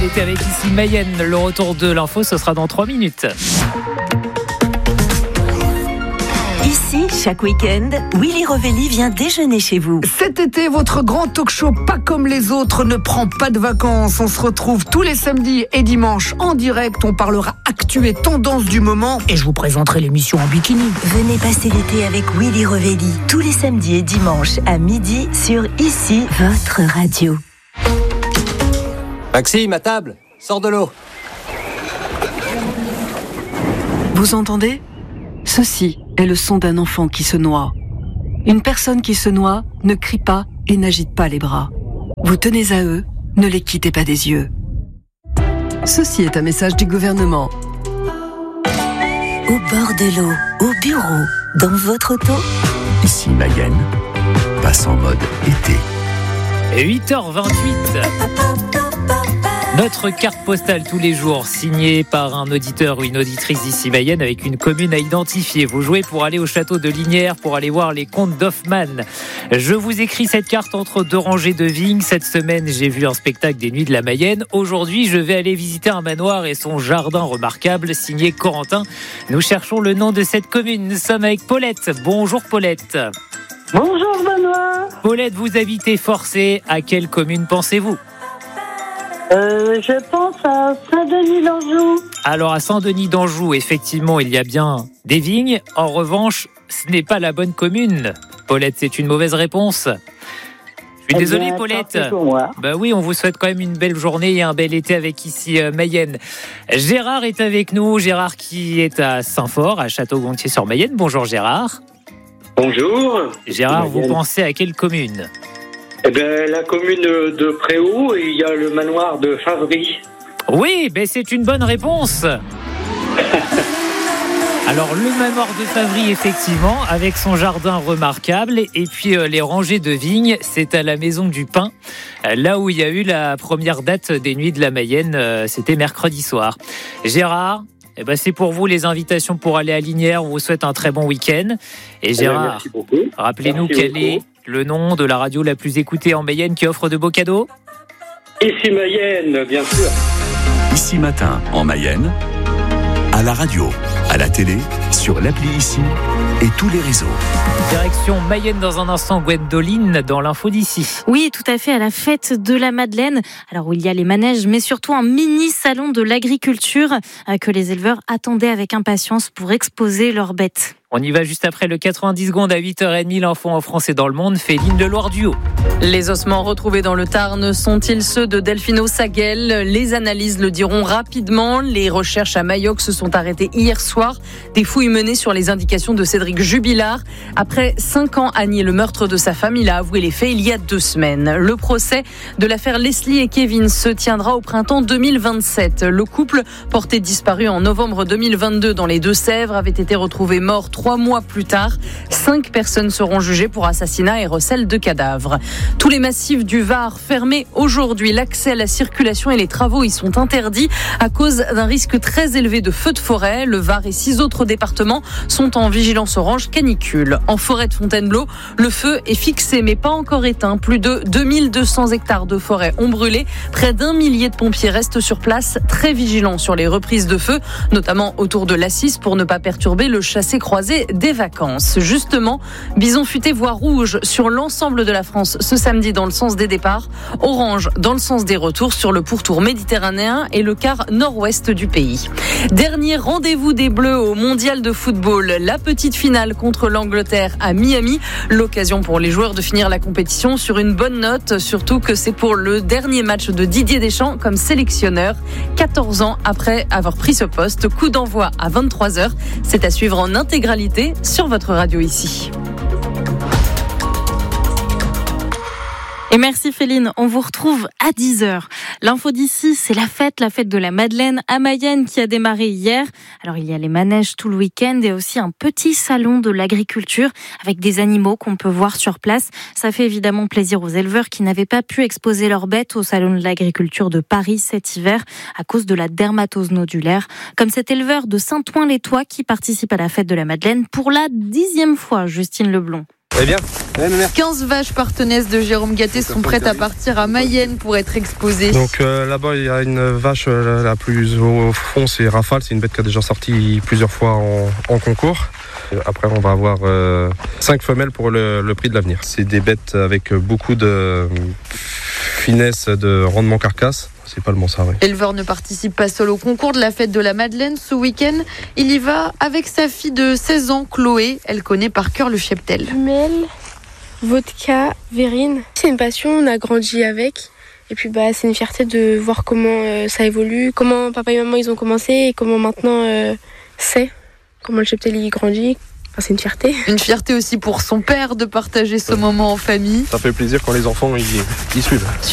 C'était avec ici Mayenne. Le retour de l'info, ce sera dans 3 minutes. Ici, chaque week-end, Willy Revelli vient déjeuner chez vous. Cet été, votre grand talk-show pas comme les autres ne prend pas de vacances. On se retrouve tous les samedis et dimanches en direct. On parlera actu et tendance du moment et je vous présenterai l'émission en bikini. Venez passer l'été avec Willy Revelli tous les samedis et dimanches à midi sur Ici, votre radio. Maxime, à table, sors de l'eau. Vous entendez ? Ceci est le son d'un enfant qui se noie. Une personne qui se noie ne crie pas et n'agite pas les bras. Vous tenez à eux, ne les quittez pas des yeux. Ceci est un message du gouvernement. Au bord de l'eau, au bureau, dans votre auto. Ici Mayenne, passe en mode été. 8h28. Notre carte postale tous les jours, signée par un auditeur ou une auditrice d'ici Mayenne avec une commune à identifier. Vous jouez pour aller au château de Lignières, pour aller voir les contes d'Hoffmann. Je vous écris cette carte entre 2 rangées de vignes. Cette semaine, j'ai vu un spectacle des Nuits de la Mayenne. Aujourd'hui, je vais aller visiter un manoir et son jardin remarquable, signé Corentin. Nous cherchons le nom de cette commune. Nous sommes avec Paulette. Bonjour Paulette. Bonjour Benoît. Paulette, vous habitez Forcé. À quelle commune pensez-vous ? Je pense à Saint-Denis d'Anjou. Alors à Saint-Denis d'Anjou, effectivement, il y a bien des vignes. En revanche, ce n'est pas la bonne commune. Paulette, c'est une mauvaise réponse. Je suis désolé, Paulette. Bah oui, on vous souhaite quand même une belle journée et un bel été avec ici Mayenne. Gérard est avec nous. Gérard qui est à Saint-Fort, à Château-Gontier-sur-Mayenne. Bonjour Gérard. Bonjour. Gérard, vous pensez à quelle commune ? Eh bien, la commune de Préaux, et il y a le manoir de Favry. Oui, ben c'est une bonne réponse. Alors, le manoir de Favry, effectivement, avec son jardin remarquable, et puis les rangées de vignes, c'est à la Maison du Pain, là où il y a eu la première date des Nuits de la Mayenne, c'était mercredi soir. Gérard, eh ben c'est pour vous les invitations pour aller à Lignières, on vous souhaite un très bon week-end. Et Gérard, rappelez-nous quel est le nom de la radio la plus écoutée en Mayenne qui offre de beaux cadeaux ? Ici Mayenne, bien sûr. Ici Matin, en Mayenne, à la radio, à la télé, sur l'appli Ici et tous les réseaux. Direction Mayenne dans un instant, Gwendoline, dans l'info d'ici. Oui, tout à fait, à la fête de la Madeleine. Alors où il y a les manèges, mais surtout un mini salon de l'agriculture que les éleveurs attendaient avec impatience pour exposer leurs bêtes. On y va juste après le 90 secondes à 8h30. L'info en France et dans le monde. Féline de Loire-du-Haut. Les ossements retrouvés dans le Tarn sont-ils ceux de Delphino Saguel ? Les analyses le diront rapidement. Les recherches à Mayoc se sont arrêtées hier soir. Des fouilles menées sur les indications de Cédric Jubilard. Après 5 ans à nier le meurtre de sa femme, il a avoué les faits il y a 2 semaines. Le procès de l'affaire Leslie et Kevin se tiendra au printemps 2027. Le couple, porté disparu en novembre 2022 dans les Deux-Sèvres, avait été retrouvé mort 3 mois plus tard. 5 personnes seront jugées pour assassinat et recel de cadavres. Tous les massifs du Var fermés aujourd'hui. L'accès à la circulation et les travaux y sont interdits à cause d'un risque très élevé de feux de forêt. Le Var et 6 autres départements sont en vigilance orange canicule. En forêt de Fontainebleau, le feu est fixé mais pas encore éteint. Plus de 2200 hectares de forêt ont brûlé. Près d'1 millier de pompiers restent sur place, très vigilants sur les reprises de feu, notamment autour de l'Assis pour ne pas perturber le chassé-croisé des vacances. Justement, bison futé voie rouge sur l'ensemble de la France ce samedi dans le sens des départs, orange dans le sens des retours sur le pourtour méditerranéen et le quart nord-ouest du pays. Dernier rendez-vous des Bleus au mondial de football, la petite finale contre l'Angleterre à Miami, l'occasion pour les joueurs de finir la compétition sur une bonne note, surtout que c'est pour le dernier match de Didier Deschamps comme sélectionneur, 14 ans après avoir pris ce poste. Coup d'envoi à 23h, c'est à suivre en intégralité sur votre radio ici. Et merci Féline, on vous retrouve à 10h. L'info d'ici, c'est la fête de la Madeleine à Mayenne qui a démarré hier. Alors il y a les manèges tout le week-end et aussi un petit salon de l'agriculture avec des animaux qu'on peut voir sur place. Ça fait évidemment plaisir aux éleveurs qui n'avaient pas pu exposer leurs bêtes au salon de l'agriculture de Paris cet hiver à cause de la dermatose nodulaire. Comme cet éleveur de Saint-Ouen-les-Tois qui participe à la fête de la Madeleine pour la 10e fois, Justine Leblond. allez bien? 15 vaches partenaires de Jérôme Gatté sont prêtes à partir à Mayenne pour être exposées. Donc là-bas, il y a une vache la plus au fond, c'est Rafale. C'est une bête qui a déjà sorti plusieurs fois en concours. Après, on va avoir 5 femelles pour le prix de l'avenir. C'est des bêtes avec beaucoup de finesse de rendement carcasse. C'est pas le ça, oui. L'éleveur ne participe pas seul au concours de la fête de la Madeleine. Ce week-end, il y va avec sa fille de 16 ans, Chloé. Elle connaît par cœur le cheptel. Jumelles, vodka, verrine. C'est une passion, on a grandi avec. Et puis c'est une fierté de voir comment ça évolue, comment papa et maman ils ont commencé et comment maintenant comment le cheptel il grandit. Enfin, c'est une fierté. Une fierté aussi pour son père de partager ce moment en famille. Ça fait plaisir quand les enfants ils suivent.